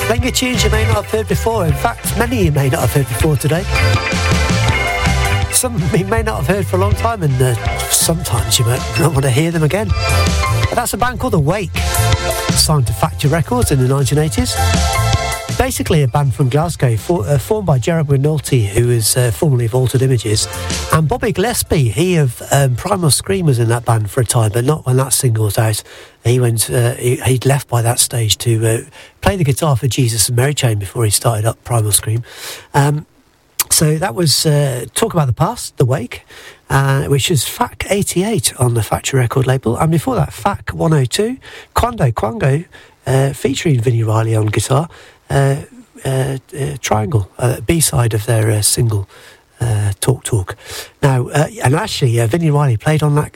Playing a tunes you may not have heard before. In fact, many you may not have heard before today. Some you may not have heard for a long time, and sometimes you might not want to hear them again. But that's a band called Awake, signed to Factory Records in the 1980s. Basically a band from Glasgow, formed by Gerard McNulty, who is formerly of Altered Images, and Bobby Gillespie. He of Primal Scream was in that band for a time, but not when that single was out. He'd left by that stage to play the guitar for Jesus and Mary Chain before he started up Primal Scream. So that was Talk About the Past, The Wake, which is FAC 88 on the Factory record label. And before that, FAC 102, Quango, featuring Vinnie Riley on guitar, Triangle, B-side of their single, Talk Talk. Now, and actually, Vinnie Riley played on that